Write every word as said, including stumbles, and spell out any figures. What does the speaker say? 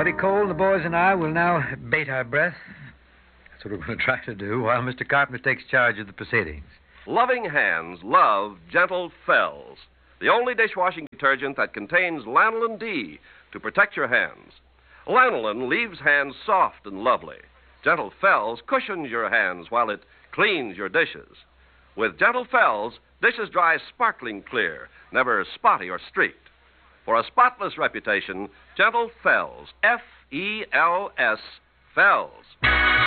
pretty cold. The boys and I will now bait our breath. That's what we're going to try to do while Mister Carpenter takes charge of the proceedings. Loving hands love Gentle Fells, the only dishwashing detergent that contains lanolin D to protect your hands. Lanolin leaves hands soft and lovely. Gentle Fells cushions your hands while it cleans your dishes. With Gentle Fells, dishes dry sparkling clear, never spotty or streaked. For a spotless reputation, Gentle Fells, F E L S, Fells.